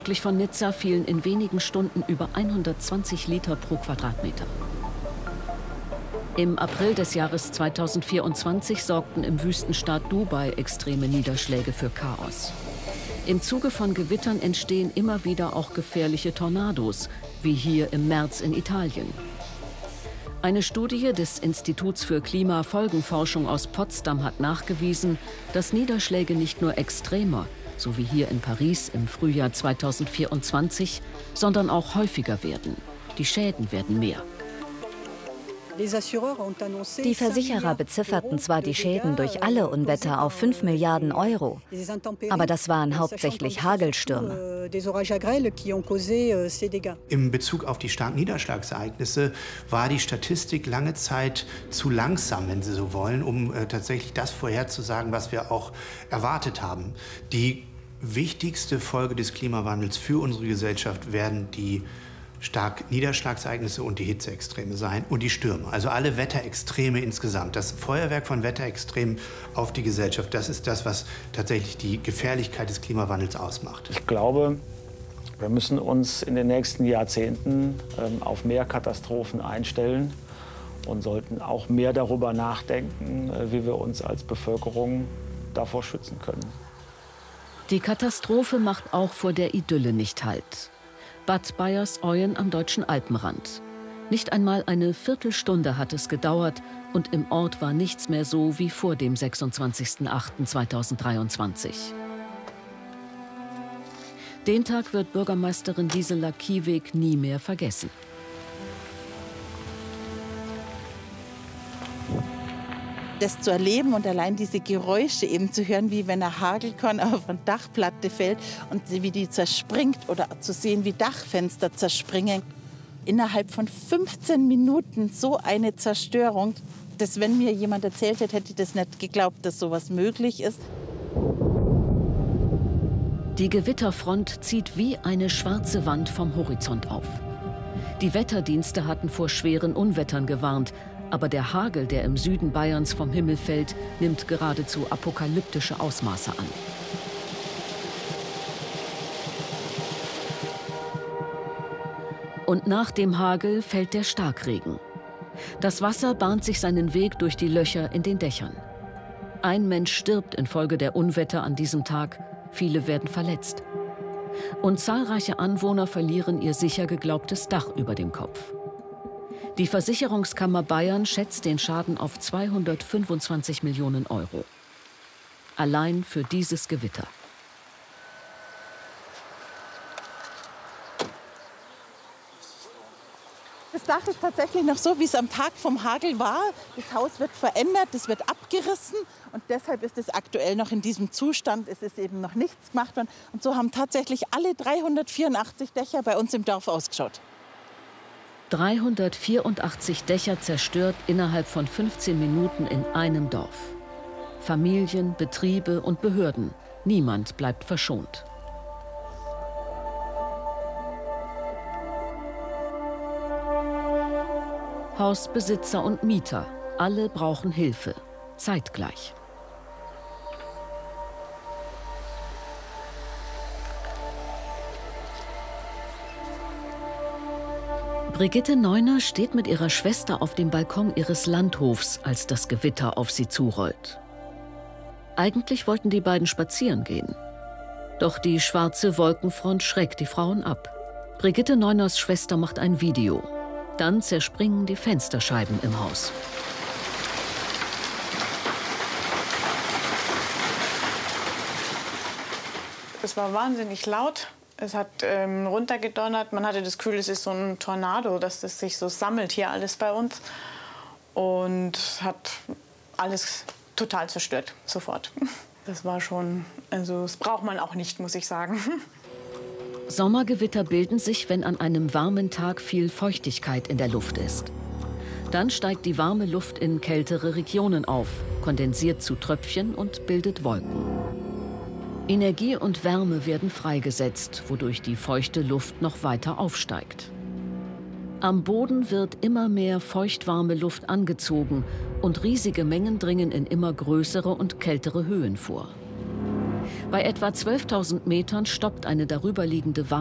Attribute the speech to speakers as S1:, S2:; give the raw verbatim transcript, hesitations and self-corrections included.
S1: Nördlich von Nizza fielen in wenigen Stunden über hundertzwanzig Liter pro Quadratmeter. Im April des Jahres zweitausendvierundzwanzig sorgten im Wüstenstaat Dubai extreme Niederschläge für Chaos. Im Zuge von Gewittern entstehen immer wieder auch gefährliche Tornados, wie hier im März in Italien. Eine Studie des Instituts für Klimafolgenforschung aus Potsdam hat nachgewiesen, dass Niederschläge nicht nur extremer, so wie hier in Paris im Frühjahr zweitausendvierundzwanzig, sondern auch häufiger werden. Die Schäden werden mehr.
S2: Die Versicherer bezifferten zwar die Schäden durch alle Unwetter auf fünf Milliarden Euro, aber das waren hauptsächlich Hagelstürme.
S3: In Bezug auf die starken Niederschlagsereignisse war die Statistik lange Zeit zu langsam, wenn Sie so wollen, um äh, tatsächlich das vorherzusagen, was wir auch erwartet haben. Die wichtigste Folge des Klimawandels für unsere Gesellschaft werden die stark Niederschlagsereignisse und die Hitzeextreme sein und die Stürme. Also alle Wetterextreme insgesamt. Das Feuerwerk von Wetterextremen auf die Gesellschaft, das ist das, was tatsächlich die Gefährlichkeit des Klimawandels ausmacht.
S4: Ich glaube, wir müssen uns in den nächsten Jahrzehnten ähm, auf mehr Katastrophen einstellen und sollten auch mehr darüber nachdenken, äh, wie wir uns als Bevölkerung davor schützen können.
S1: Die Katastrophe macht auch vor der Idylle nicht Halt. Bad Bayers-Oyen am deutschen Alpenrand. Nicht einmal eine Viertelstunde hat es gedauert und im Ort war nichts mehr so wie vor dem sechsundzwanzigsten achten zweitausenddreiundzwanzig. Den Tag wird Bürgermeisterin Gisela Kieweg nie mehr vergessen.
S5: Das zu erleben und allein diese Geräusche eben zu hören, wie wenn ein Hagelkorn auf eine Dachplatte fällt und wie die zerspringt oder zu sehen, wie Dachfenster zerspringen. Innerhalb von fünfzehn Minuten so eine Zerstörung, dass wenn mir jemand erzählt hätte, hätte ich das nicht geglaubt, dass sowas möglich ist.
S1: Die Gewitterfront zieht wie eine schwarze Wand vom Horizont auf. Die Wetterdienste hatten vor schweren Unwettern gewarnt, aber der Hagel, der im Süden Bayerns vom Himmel fällt, nimmt geradezu apokalyptische Ausmaße an. Und nach dem Hagel fällt der Starkregen. Das Wasser bahnt sich seinen Weg durch die Löcher in den Dächern. Ein Mensch stirbt infolge der Unwetter an diesem Tag, viele werden verletzt. Und zahlreiche Anwohner verlieren ihr sicher geglaubtes Dach über dem Kopf. Die Versicherungskammer Bayern schätzt den Schaden auf zweihundertfünfundzwanzig Millionen Euro. Allein für dieses Gewitter.
S5: Das Dach ist tatsächlich noch so, wie es am Tag vom Hagel war. Das Haus wird verändert, es wird abgerissen und deshalb ist es aktuell noch in diesem Zustand. Es ist eben noch nichts gemacht worden. Und so haben tatsächlich alle dreihundertvierundachtzig Dächer bei uns im Dorf ausgeschaut.
S1: dreihundertvierundachtzig Dächer zerstört innerhalb von fünfzehn Minuten in einem Dorf. Familien, Betriebe und Behörden. Niemand bleibt verschont. Hausbesitzer und Mieter, alle brauchen Hilfe, zeitgleich. Brigitte Neuner steht mit ihrer Schwester auf dem Balkon ihres Landhofs, als das Gewitter auf sie zurollt. Eigentlich wollten die beiden spazieren gehen. Doch die schwarze Wolkenfront schreckt die Frauen ab. Brigitte Neuners Schwester macht ein Video. Dann zerspringen die Fensterscheiben im Haus.
S6: Es war wahnsinnig laut. Es hat ähm, runtergedonnert. Man hatte das Gefühl, es ist so ein Tornado, dass das sich so sammelt hier alles bei uns. Und hat alles total zerstört, sofort. Das war schon, also das braucht man auch nicht, muss ich sagen.
S1: Sommergewitter bilden sich, wenn an einem warmen Tag viel Feuchtigkeit in der Luft ist. Dann steigt die warme Luft in kältere Regionen auf, kondensiert zu Tröpfchen und bildet Wolken. Energie und Wärme werden freigesetzt, wodurch die feuchte Luft noch weiter aufsteigt. Am Boden wird immer mehr feuchtwarme Luft angezogen und riesige Mengen dringen in immer größere und kältere Höhen vor. Bei etwa zwölftausend Metern stoppt eine darüberliegende